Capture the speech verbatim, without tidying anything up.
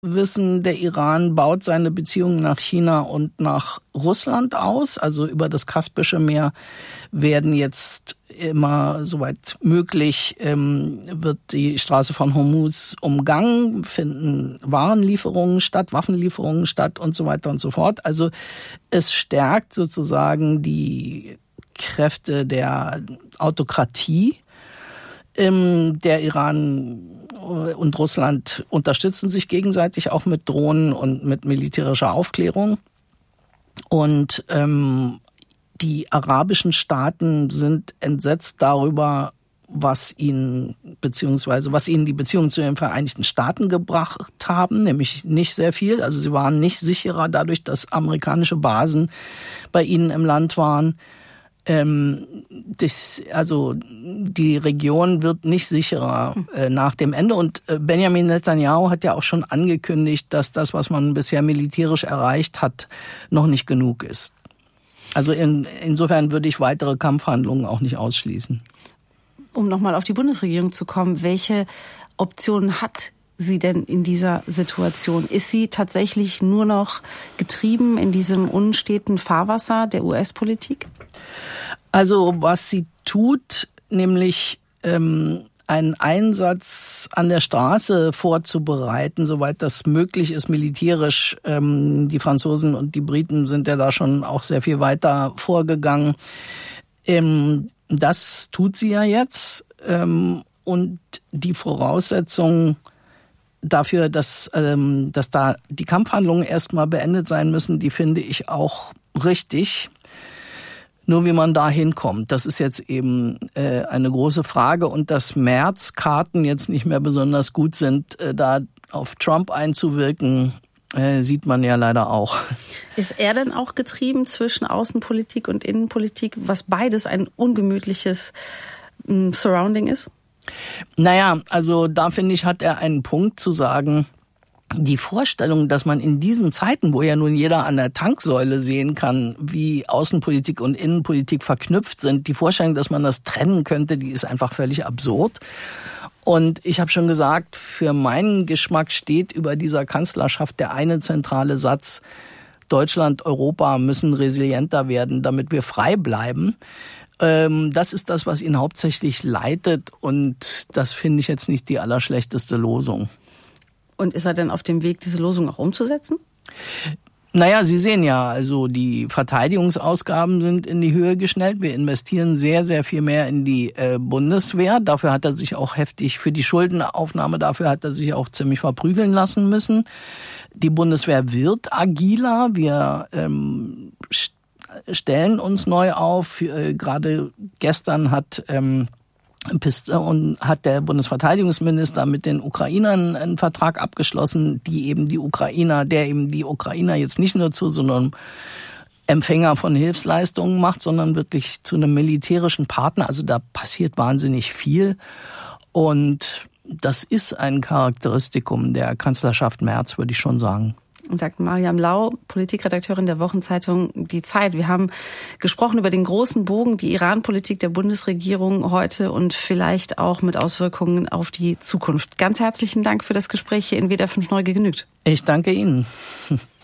wissen, der Iran baut seine Beziehungen nach China und nach Russland aus. Also über das Kaspische Meer werden jetzt immer, soweit möglich, ähm, wird die Straße von Hormuz umgangen, finden Warenlieferungen statt, Waffenlieferungen statt und so weiter und so fort. Also es stärkt sozusagen die Kräfte der Autokratie. Ähm, der Iran und Russland unterstützen sich gegenseitig auch mit Drohnen und mit militärischer Aufklärung. Und ähm, die arabischen Staaten sind entsetzt darüber, was ihnen beziehungsweise was ihnen die Beziehungen zu den Vereinigten Staaten gebracht haben, nämlich nicht sehr viel. Also sie waren nicht sicherer dadurch, dass amerikanische Basen bei ihnen im Land waren. Ähm, das, also die Region wird nicht sicherer äh, nach dem Ende. Und äh, Benjamin Netanyahu hat ja auch schon angekündigt, dass das, was man bisher militärisch erreicht hat, noch nicht genug ist. Also in, insofern würde ich weitere Kampfhandlungen auch nicht ausschließen. Um nochmal auf die Bundesregierung zu kommen, welche Optionen hat sie denn in dieser Situation? Ist sie tatsächlich nur noch getrieben in diesem unsteten Fahrwasser der U S-Politik? Also was sie tut, nämlich ähm, einen Einsatz an der Straße vorzubereiten, soweit das möglich ist, militärisch. Ähm, die Franzosen und die Briten sind ja da schon auch sehr viel weiter vorgegangen. Ähm, das tut sie ja jetzt. Ähm, und die Voraussetzungen dafür, dass, ähm, dass da die Kampfhandlungen erstmal beendet sein müssen, die finde ich auch richtig. Nur wie man da hinkommt, das ist jetzt eben äh, eine große Frage. Und dass Merz-Karten jetzt nicht mehr besonders gut sind, äh, da auf Trump einzuwirken, äh, sieht man ja leider auch. Ist er denn auch getrieben zwischen Außenpolitik und Innenpolitik, was beides ein ungemütliches ähm, Surrounding ist? Naja, also da finde ich, hat er einen Punkt zu sagen. Die Vorstellung, dass man in diesen Zeiten, wo ja nun jeder an der Tanksäule sehen kann, wie Außenpolitik und Innenpolitik verknüpft sind, die Vorstellung, dass man das trennen könnte, die ist einfach völlig absurd. Und ich habe schon gesagt, für meinen Geschmack steht über dieser Kanzlerschaft der eine zentrale Satz: Deutschland, Europa müssen resilienter werden, damit wir frei bleiben. Das ist das, was ihn hauptsächlich leitet, und das finde ich jetzt nicht die allerschlechteste Losung. Und ist er denn auf dem Weg, diese Losung auch umzusetzen? Naja, Sie sehen ja, also die Verteidigungsausgaben sind in die Höhe geschnellt. Wir investieren sehr, sehr viel mehr in die äh, Bundeswehr. Dafür hat er sich auch heftig, für die Schuldenaufnahme, dafür hat er sich auch ziemlich verprügeln lassen müssen. Die Bundeswehr wird agiler. Wir ähm, st- stellen uns neu auf. Äh, gerade gestern hat... Ähm, Und hat der Bundesverteidigungsminister mit den Ukrainern einen Vertrag abgeschlossen, die eben die Ukrainer, der eben die Ukrainer jetzt nicht nur zu so einem Empfänger von Hilfsleistungen macht, sondern wirklich zu einem militärischen Partner. Also da passiert wahnsinnig viel. Und das ist ein Charakteristikum der Kanzlerschaft Merz, würde ich schon sagen. Sagt Maryam Lau, Politikredakteurin der Wochenzeitung Die Zeit. Wir haben gesprochen über den großen Bogen, die Iran-Politik der Bundesregierung heute und vielleicht auch mit Auswirkungen auf die Zukunft. Ganz herzlichen Dank für das Gespräch hier in W D R fünf Neu gegenügt. Ich danke Ihnen.